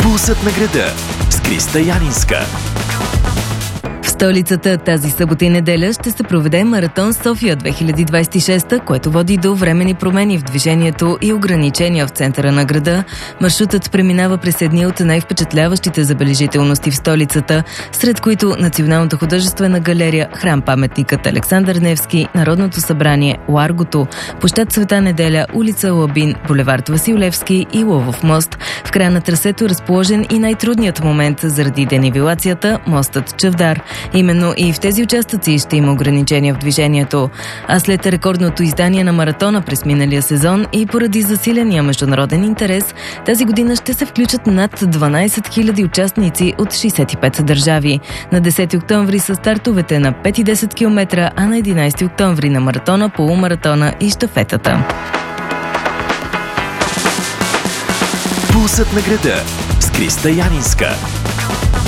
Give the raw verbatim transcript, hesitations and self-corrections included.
Пулсът на града с Криста Янинска. В столицата тази събота и неделя ще се проведе Маратон София две хиляди двадесет и шеста, което води до временни промени в движението и ограничения в центъра на града. Маршрутът преминава през едни от най-впечатляващите забележителности в столицата, сред които Националната художествена галерия, храм-паметникът Александър Невски, Народното събрание, Ларгото, площад Света Неделя, улица Лабин, булевард Васил Левски и Лъвов мост. В края на трасето е разположен и най-трудният момент заради денивелацията – мостът Чавдар. Именно и в тези участъци ще има ограничения в движението. А след рекордното издание на маратона през миналия сезон и поради засиления международен интерес, тази година ще се включат над дванадесет хиляди участници от шейсет и пет държави. На десети октомври са стартовете на пет и десет километра, а на единадесети октомври на маратона, полумаратона и щафетата. Пулсът на града с Криста Янинска.